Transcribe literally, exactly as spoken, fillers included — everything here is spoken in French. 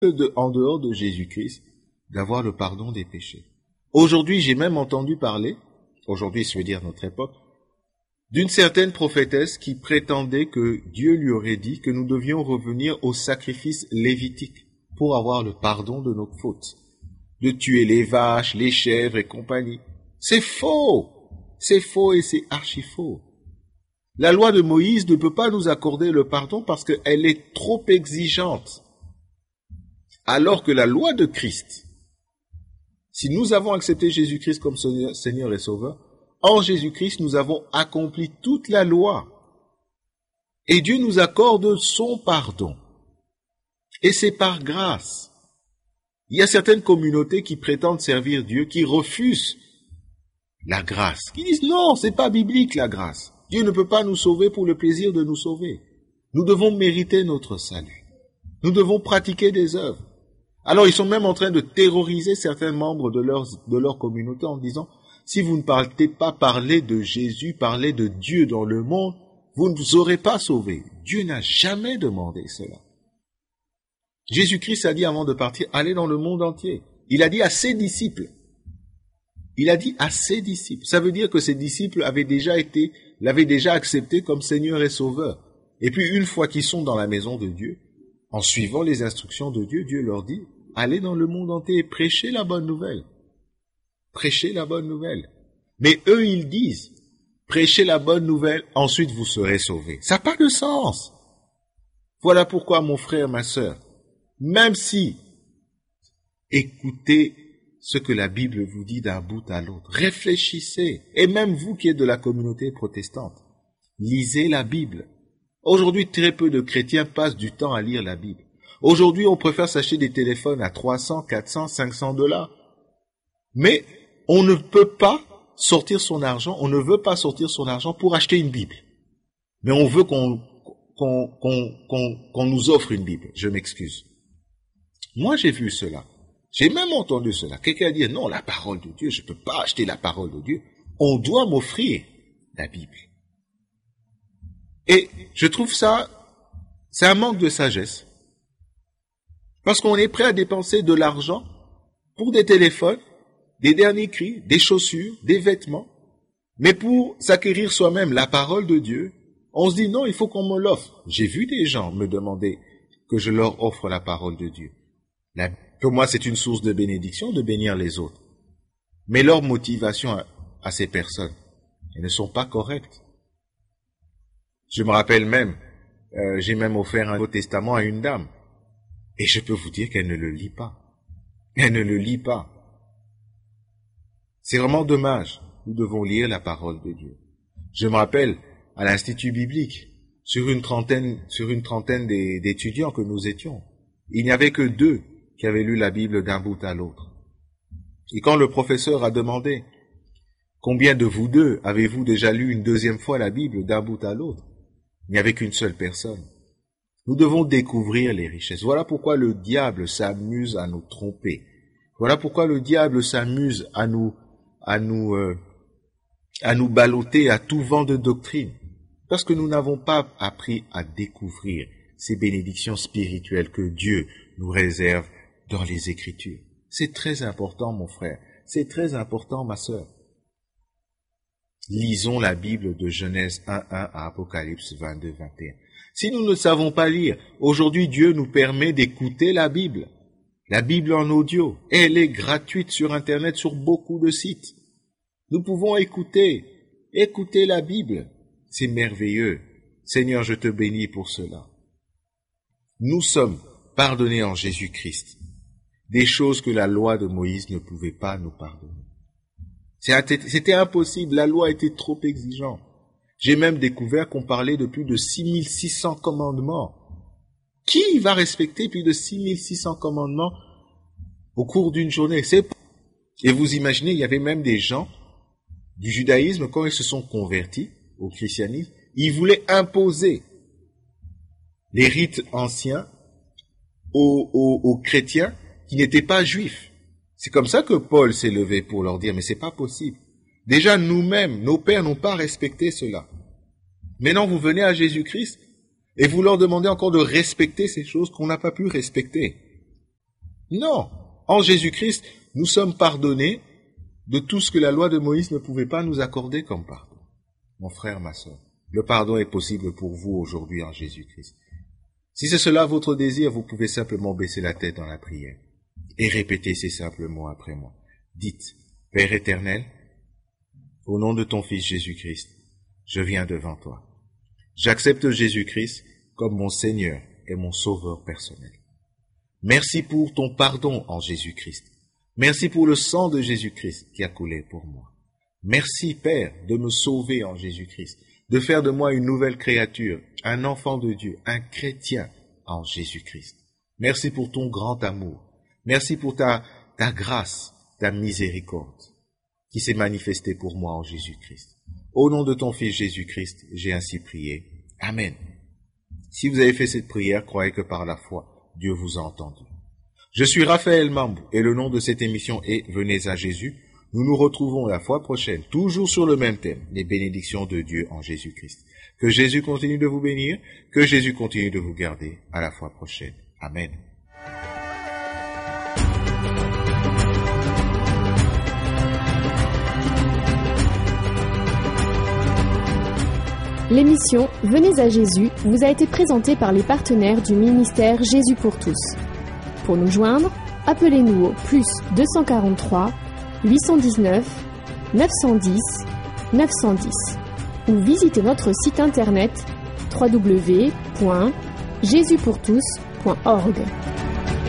de, en dehors de Jésus-Christ, d'avoir le pardon des péchés. Aujourd'hui, j'ai même entendu parler, aujourd'hui, ça veut dire notre époque, d'une certaine prophétesse qui prétendait que Dieu lui aurait dit que nous devions revenir au sacrifice lévitique pour avoir le pardon de nos fautes, de tuer les vaches, les chèvres et compagnie. C'est faux! C'est faux et c'est archi faux. La loi de Moïse ne peut pas nous accorder le pardon parce qu'elle est trop exigeante. Alors que la loi de Christ, si nous avons accepté Jésus-Christ comme Seigneur et Sauveur, en Jésus-Christ, nous avons accompli toute la loi. Et Dieu nous accorde son pardon. Et c'est par grâce. Il y a certaines communautés qui prétendent servir Dieu, qui refusent la grâce, qui disent non, c'est pas biblique la grâce. Dieu ne peut pas nous sauver pour le plaisir de nous sauver. Nous devons mériter notre salut. Nous devons pratiquer des œuvres. Alors ils sont même en train de terroriser certains membres de leur, de leur communauté en disant si vous ne partez pas parler de Jésus, parler de Dieu dans le monde, vous ne vous aurez pas sauvé. Dieu n'a jamais demandé cela. Jésus-Christ a dit avant de partir, allez dans le monde entier. Il a dit à ses disciples. Il a dit à ses disciples. Ça veut dire que ses disciples avaient déjà été, l'avaient déjà accepté comme Seigneur et Sauveur. Et puis une fois qu'ils sont dans la maison de Dieu, en suivant les instructions de Dieu, Dieu leur dit, allez dans le monde entier et prêchez la bonne nouvelle. Prêchez la bonne nouvelle. Mais eux, ils disent, prêchez la bonne nouvelle, ensuite vous serez sauvés. Ça n'a pas de sens. Voilà pourquoi, mon frère, ma sœur, même si écoutez ce que la Bible vous dit d'un bout à l'autre, réfléchissez, et même vous qui êtes de la communauté protestante, lisez la Bible. Aujourd'hui, très peu de chrétiens passent du temps à lire la Bible. Aujourd'hui, on préfère s'acheter des téléphones à trois cents, quatre cents, cinq cents dollars. Mais on ne peut pas sortir son argent, on ne veut pas sortir son argent pour acheter une Bible. Mais on veut qu'on qu'on qu'on qu'on qu'on nous offre une Bible. Je m'excuse. Moi, j'ai vu cela. J'ai même entendu cela. Quelqu'un a dit, non, la parole de Dieu, je ne peux pas acheter la parole de Dieu. On doit m'offrir la Bible. Et je trouve ça, c'est un manque de sagesse. Parce qu'on est prêt à dépenser de l'argent pour des téléphones, des derniers cris, des chaussures, des vêtements. Mais pour s'acquérir soi-même la parole de Dieu, on se dit non, il faut qu'on me l'offre. J'ai vu des gens me demander que je leur offre la parole de Dieu. La, pour moi, c'est une source de bénédiction de bénir les autres. Mais leur motivation à, à ces personnes, elles ne sont pas correctes. Je me rappelle même, euh, j'ai même offert un Nouveau Testament à une dame. Et je peux vous dire qu'elle ne le lit pas. Elle ne le lit pas. C'est vraiment dommage. Nous devons lire la parole de Dieu. Je me rappelle, à l'Institut biblique, sur une trentaine, sur une trentaine d'étudiants que nous étions, il n'y avait que deux qui avaient lu la Bible d'un bout à l'autre. Et quand le professeur a demandé, combien de vous deux avez-vous déjà lu une deuxième fois la Bible d'un bout à l'autre? Il n'y avait qu'une seule personne. Nous devons découvrir les richesses. Voilà pourquoi le diable s'amuse à nous tromper. Voilà pourquoi le diable s'amuse à nous, à nous, euh, à nous balloter à tout vent de doctrine. Parce que nous n'avons pas appris à découvrir ces bénédictions spirituelles que Dieu nous réserve dans les Écritures. C'est très important, mon frère. C'est très important, ma sœur. Lisons la Bible de Genèse un un à Apocalypse vingt-deux vingt et un. Si nous ne savons pas lire, aujourd'hui Dieu nous permet d'écouter la Bible. La Bible en audio. Elle est gratuite sur Internet, sur beaucoup de sites. Nous pouvons écouter, écouter la Bible. C'est merveilleux. Seigneur, je te bénis pour cela. Nous sommes pardonnés en Jésus-Christ. Des choses que la loi de Moïse ne pouvait pas nous pardonner. C'était impossible, la loi était trop exigeante. J'ai même découvert qu'on parlait de plus de six mille six cents commandements. Qui va respecter plus de six mille six cents commandements au cours d'une journée? C'est... Et vous imaginez, il y avait même des gens du judaïsme, quand ils se sont convertis au christianisme, ils voulaient imposer les rites anciens aux, aux, aux chrétiens qui n'étaient pas juifs. C'est comme ça que Paul s'est levé pour leur dire, mais c'est pas possible. Déjà, nous-mêmes, nos pères n'ont pas respecté cela. Maintenant, vous venez à Jésus-Christ et vous leur demandez encore de respecter ces choses qu'on n'a pas pu respecter. Non. En Jésus-Christ, nous sommes pardonnés de tout ce que la loi de Moïse ne pouvait pas nous accorder comme pardon. Mon frère, ma sœur, le pardon est possible pour vous aujourd'hui en Jésus-Christ. Si c'est cela votre désir, vous pouvez simplement baisser la tête dans la prière et répéter ces simples mots après moi. Dites, Père éternel, au nom de ton Fils Jésus-Christ, je viens devant toi. J'accepte Jésus-Christ comme mon Seigneur et mon Sauveur personnel. Merci pour ton pardon en Jésus-Christ. Merci pour le sang de Jésus-Christ qui a coulé pour moi. Merci, Père, de me sauver en Jésus-Christ, de faire de moi une nouvelle créature, un enfant de Dieu, un chrétien en Jésus-Christ. Merci pour ton grand amour. Merci pour ta, ta grâce, ta miséricorde qui s'est manifestée pour moi en Jésus-Christ. Au nom de ton Fils Jésus-Christ, j'ai ainsi prié. Amen. Si vous avez fait cette prière, croyez que par la foi, Dieu vous a entendu. Je suis Raphaël Mambou et le nom de cette émission est Venez à Jésus. Nous nous retrouvons la fois prochaine, toujours sur le même thème, les bénédictions de Dieu en Jésus-Christ. Que Jésus continue de vous bénir, que Jésus continue de vous garder. À la fois prochaine. Amen. L'émission Venez à Jésus vous a été présentée par les partenaires du ministère Jésus pour tous. Pour nous joindre, appelez-nous au plus deux cent quarante-trois, huit cent dix-neuf, neuf cent dix, neuf cent dix ou visitez notre site internet w w w point jésus pour tous point org.